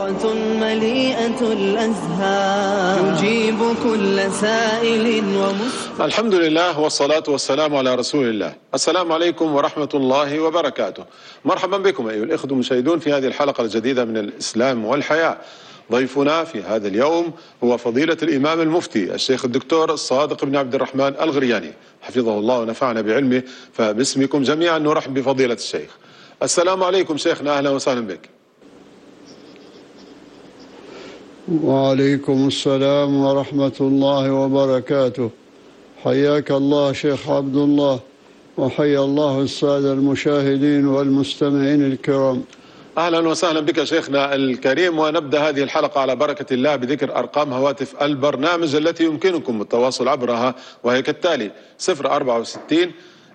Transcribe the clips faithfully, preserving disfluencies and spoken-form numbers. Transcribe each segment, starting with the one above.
حلقة مليئة الأزهار يجيب كل سائل ومستفيد. الحمد لله والصلاة والسلام على رسول الله. السلام عليكم ورحمة الله وبركاته. مرحبا بكم أيها الإخوة المشاهدون في هذه الحلقة الجديدة من الإسلام والحياة. ضيفنا في هذا اليوم هو فضيلة الإمام المفتي الشيخ الدكتور الصادق بن عبد الرحمن الغرياني حفظه الله ونفعنا بعلمه. فباسمكم جميعا نرحب بفضيلة الشيخ. السلام عليكم شيخنا، أهلا وسهلا بك. وعليكم السلام ورحمة الله وبركاته. حياك الله شيخ عبد الله، وحيا الله السادة المشاهدين والمستمعين الكرام. أهلا وسهلا بك شيخنا الكريم. ونبدأ هذه الحلقة على بركة الله بذكر أرقام هواتف البرنامج التي يمكنكم التواصل عبرها، وهي كالتالي: صفر أربعة وستين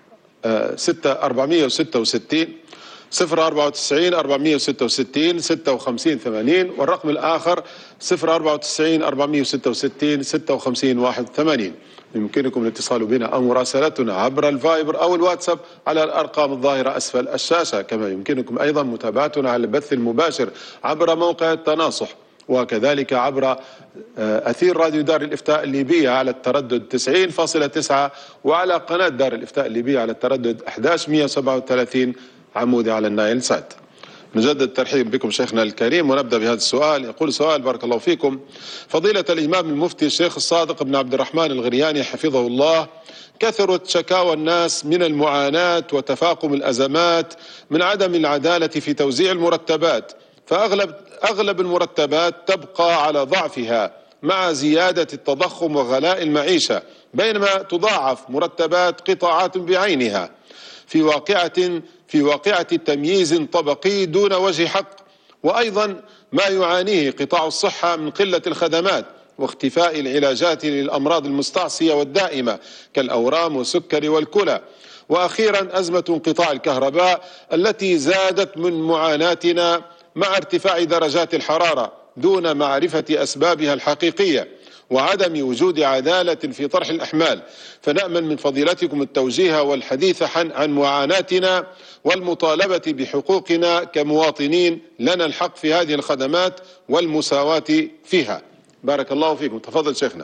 ستة أربعمائة وستة وستين، صفر أربعة وتسعين أربعمائة وستة وستين ستة وخمسين ثمانين، والرقم الآخر صفر أربعة وتسعين أربعمائة وستة وستين ستة وخمسين واحد وثمانين. يمكنكم الاتصال بنا أو مراسلتنا عبر الفايبر أو الواتساب على الأرقام الظاهرة أسفل الشاشة. كما يمكنكم أيضا متابعتنا على البث المباشر عبر موقع التناصح، وكذلك عبر أثير راديو دار الإفتاء الليبية على التردد تسعين فاصلة تسعة، وعلى قناة دار الإفتاء الليبية على التردد أحد عشر مئة وسبعة وثلاثين عمودي على النايل سات. نجدد الترحيب بكم شيخنا الكريم، ونبدأ بهذا السؤال. يقول سؤال: بارك الله فيكم، فضيلة الإمام المفتي الشيخ الصادق بن عبد الرحمن الغرياني حفظه الله، كثرت شكاوى الناس من المعاناة وتفاقم الأزمات من عدم العدالة في توزيع المرتبات، فأغلب أغلب المرتبات تبقى على ضعفها مع زيادة التضخم وغلاء المعيشة، بينما تضاعف مرتبات قطاعات بعينها في واقعة في واقعة تمييز طبقي دون وجه حق. وأيضا ما يعانيه قطاع الصحة من قلة الخدمات واختفاء العلاجات للأمراض المستعصية والدائمة كالأورام والسكري والكلى. وأخيرا أزمة انقطاع الكهرباء التي زادت من معاناتنا مع ارتفاع درجات الحرارة دون معرفة أسبابها الحقيقية وعدم وجود عدالة في طرح الأحمال. فنأمل من فضيلتكم التوجيه والحديث عن معاناتنا والمطالبة بحقوقنا كمواطنين لنا الحق في هذه الخدمات والمساواة فيها. بارك الله فيكم. تفضل شيخنا.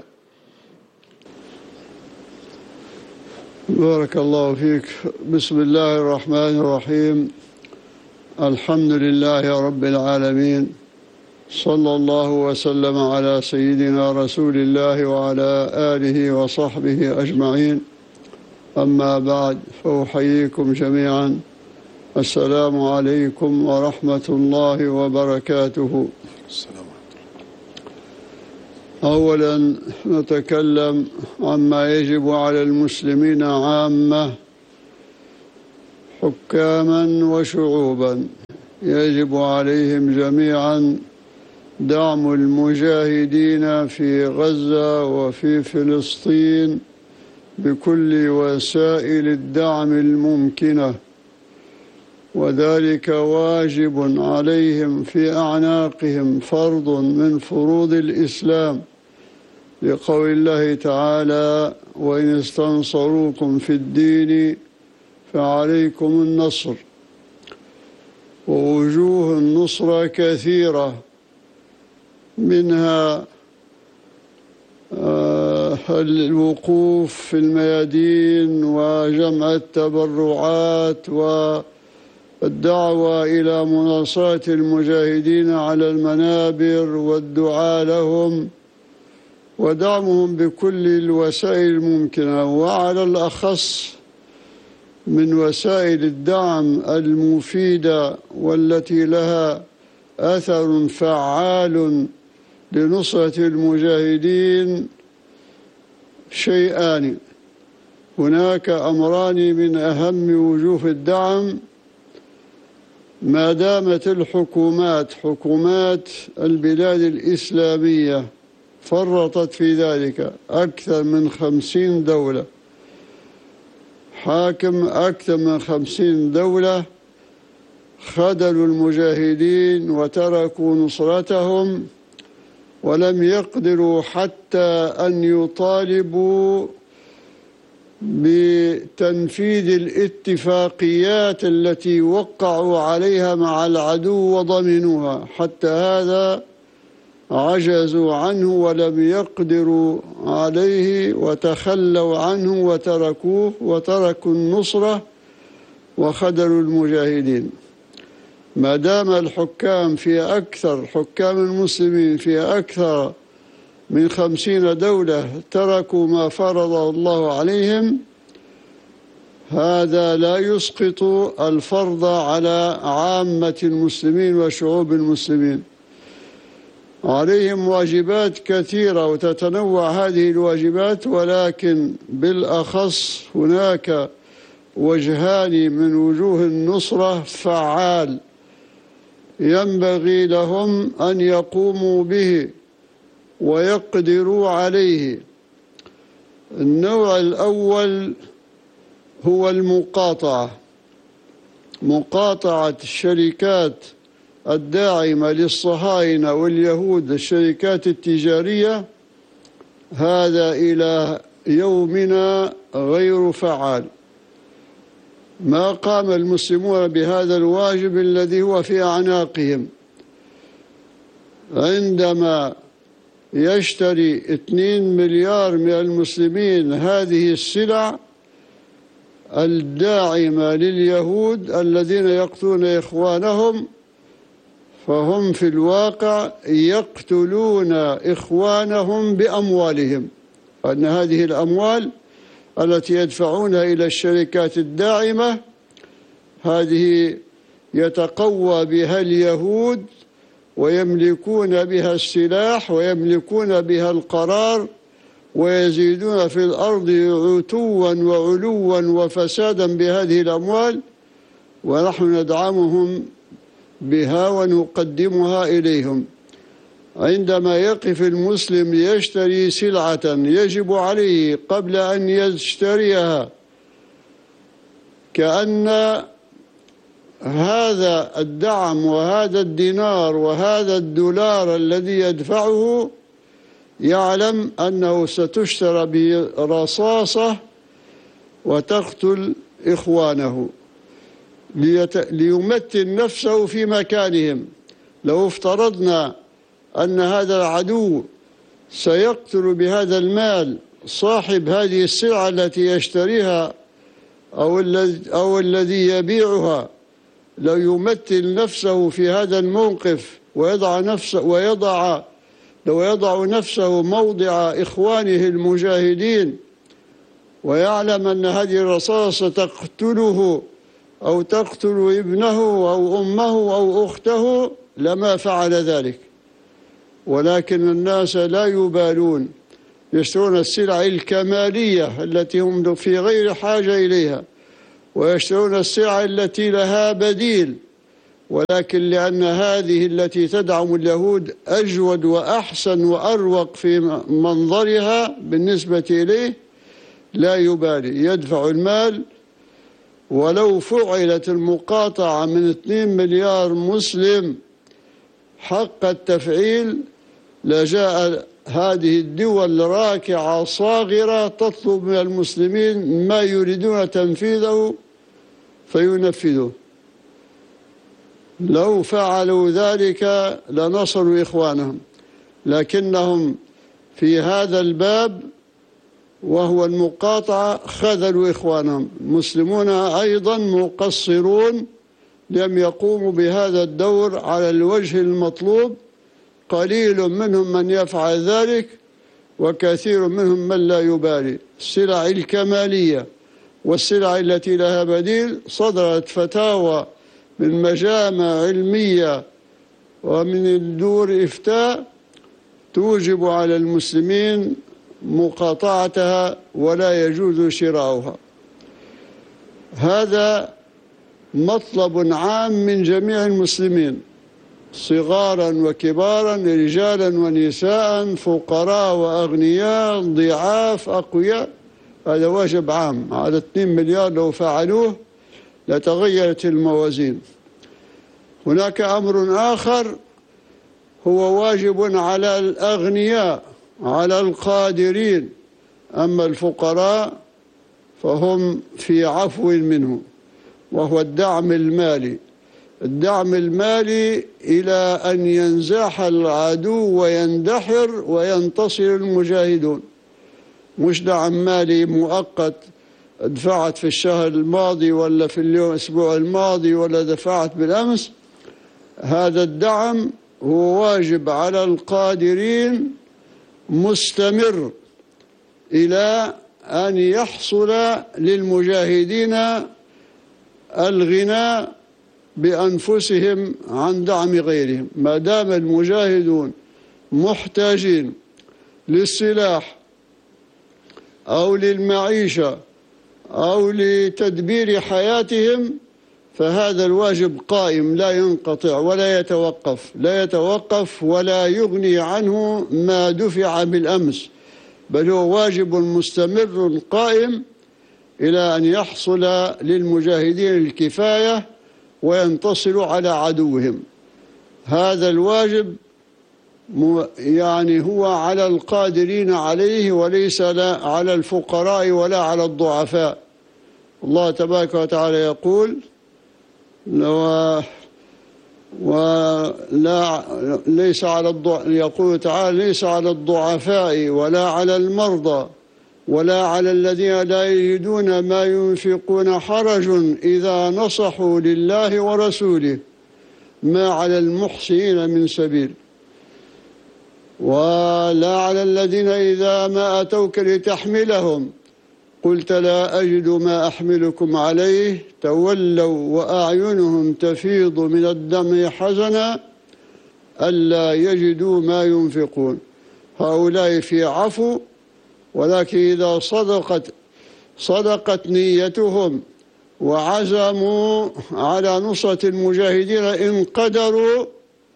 بارك الله فيك. بسم الله الرحمن الرحيم. الحمد لله رب العالمين، صلى الله وسلم على سيدنا رسول الله وعلى آله وصحبه أجمعين. أما بعد، فأحييكم جميعا. السلام عليكم ورحمة الله وبركاته. أولا نتكلم عما يجب على المسلمين عامة حكاما وشعوبا. يجب عليهم جميعا دعم المجاهدين في غزة وفي فلسطين بكل وسائل الدعم الممكنة، وذلك واجب عليهم في أعناقهم، فرض من فروض الإسلام، لقول الله تعالى: وإن استنصروكم في الدين فعليكم النصر. ووجوه النصرة كثيرة، منها الوقوف في الميادين وجمع التبرعات والدعوة إلى مناصرة المجاهدين على المنابر والدعاء لهم ودعمهم بكل الوسائل الممكنة، وعلى الأخص من وسائل الدعم المفيدة والتي لها أثر فعال لنصرة المجاهدين شيئان. هناك أمران من أهم وجوه الدعم. ما دامت الحكومات حكومات البلاد الإسلامية فرطت في ذلك، أكثر من خمسين دولة، حاكم أكثر من خمسين دولة خذلوا المجاهدين وتركوا نصرتهم، ولم يقدروا حتى أن يطالبوا بتنفيذ الاتفاقيات التي وقعوا عليها مع العدو وضمنوها، حتى هذا عجزوا عنه ولم يقدروا عليه وتخلوا عنه وتركوه وتركوا النصرة وخذلوا المجاهدين. ما دام الحكام في أكثر حكام المسلمين في أكثر من خمسين دولة تركوا ما فرض الله عليهم، هذا لا يسقط الفرض على عامة المسلمين وشعوب المسلمين. عليهم واجبات كثيرة وتتنوع هذه الواجبات، ولكن بالأخص هناك وجهان من وجوه النصرة فعال ينبغي لهم أن يقوموا به ويقدروا عليه. النوع الأول هو المقاطعة، مقاطعة الشركات الداعمة للصهاينة واليهود، الشركات التجارية. هذا إلى يومنا غير فعال. ما قام المسلمون بهذا الواجب الذي هو في أعناقهم. عندما يشتري اثنين مليار من المسلمين هذه السلع الداعمة لليهود الذين يقتلون إخوانهم، فهم في الواقع يقتلون إخوانهم بأموالهم، أن هذه الأموال التي يدفعونها إلى الشركات الداعمة هذه يتقوى بها اليهود ويملكون بها السلاح ويملكون بها القرار ويزيدون في الأرض عتوا وعلوا وفسادا بهذه الأموال، ونحن ندعمهم بها ونقدمها إليهم. عندما يقف المسلم ليشتري سلعة يجب عليه قبل أن يشتريها كأن هذا الدعم وهذا الدينار وهذا الدولار الذي يدفعه يعلم أنه ستشترى برصاصة وتقتل إخوانه ليمثل نفسه في مكانهم. لو افترضنا أن هذا العدو سيقتل بهذا المال صاحب هذه السلعة التي يشتريها أو الذي أو الذي يبيعها، لو يمثل نفسه في هذا الموقف ويضع نفسه ويضع لو يضع نفسه موضع إخوانه المجاهدين ويعلم أن هذه الرصاصة تقتله أو تقتل ابنه أو أمه أو أخته لما فعل ذلك. ولكن الناس لا يبالون، يشترون السلع الكمالية التي هم في غير حاجة إليها، ويشترون السلع التي لها بديل، ولكن لأن هذه التي تدعم اليهود أجود وأحسن وأروق في منظرها بالنسبة إليه لا يبالي، يدفع المال. ولو فعلت المقاطعة من اثنين مليار مسلم حق التفعيل لجاء هذه الدول راكعة صاغرة تطلب من المسلمين ما يريدون تنفيذه فينفذوه. لو فعلوا ذلك لنصروا إخوانهم، لكنهم في هذا الباب وهو المقاطعة خذلوا إخوانهم. المسلمون أيضا مقصرون، لم يقوموا بهذا الدور على الوجه المطلوب. قليل منهم من يفعل ذلك وكثير منهم من لا يبالي. السلع الكمالية والسلع التي لها بديل صدرت فتاوى من مجامع علمية ومن دور إفتاء توجب على المسلمين مقاطعتها ولا يجوز شراؤها. هذا مطلب عام من جميع المسلمين، صغارا وكبارا، رجالا ونساء، فقراء وأغنياء، ضعاف أقوياء. هذا واجب عام على اثنين مليار. لو فعلوه لتغيرت الموازين. هناك أمر آخر هو واجب على الأغنياء، على القادرين. أما الفقراء فهم في عفو منه، وهو الدعم المالي. الدعم المالي إلى أن ينزاح العدو ويندحر وينتصر المجاهدون، مش دعم مالي مؤقت دفعت في الشهر الماضي ولا في اليوم الأسبوع الماضي ولا دفعت بالأمس. هذا الدعم هو واجب على القادرين مستمر إلى أن يحصل للمجاهدين الغنى بأنفسهم عن دعم غيرهم. ما دام المجاهدون محتاجين للسلاح أو للمعيشة أو لتدبير حياتهم فهذا الواجب قائم لا ينقطع ولا يتوقف لا يتوقف ولا يغني عنه ما دفع بالأمس، بل هو واجب مستمر قائم إلى أن يحصل للمجاهدين الكفاية وينتصروا على عدوهم. هذا الواجب يعني هو على القادرين عليه وليس لا على الفقراء ولا على الضعفاء. الله تبارك وتعالى يقول ولا ليس على الضع... يقول تعالى ليس على الضعفاء ولا على المرضى ولا على الذين لا يجدون ما ينفقون حرج إذا نصحوا لله ورسوله ما على المحسنين من سبيل، ولا على الذين إذا ما أتوك لتحملهم قلت لا أجد ما أحملكم عليه تولوا وأعينهم تفيض من الدمع حزنا ألا يجدوا ما ينفقون. هؤلاء في عفو، ولكن إذا صدقت صدقت نيتهم وعزموا على نصرة المجاهدين إن قدروا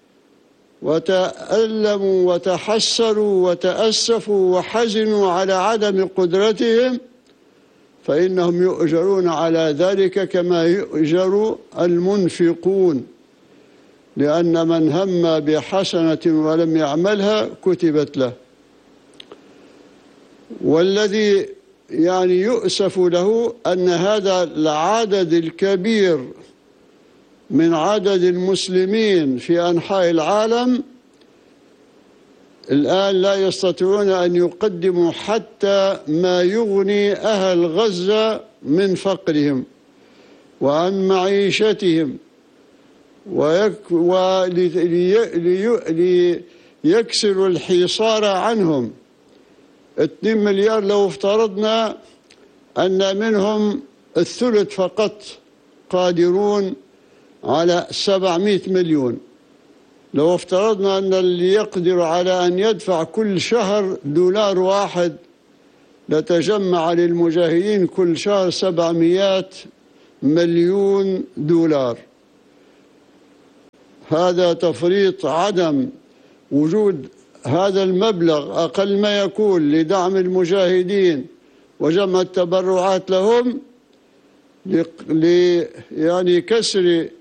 وتألموا وتحسروا وتأسفوا وحزنوا على عدم قدرتهم فإنهم يؤجرون على ذلك كما يؤجر المنفقون، لأن من هم بحسنة ولم يعملها كتبت له. والذي يعني يؤسف له أن هذا العدد الكبير من عدد المسلمين في أنحاء العالم الآن لا يستطيعون أن يقدموا حتى ما يغني أهل غزة من فقرهم وعن معيشتهم، وليكسروا الحصار عنهم. اثنين مليار لو افترضنا أن منهم الثلث فقط قادرون على سبعمائة مليون، لو افترضنا أن اللي يقدر على أن يدفع كل شهر دولار واحد لتجمع للمجاهدين كل شهر سبعمائة مليون دولار. هذا تفريط عدم وجود هذا المبلغ أقل ما يكون لدعم المجاهدين وجمع التبرعات لهم ل يعني كسر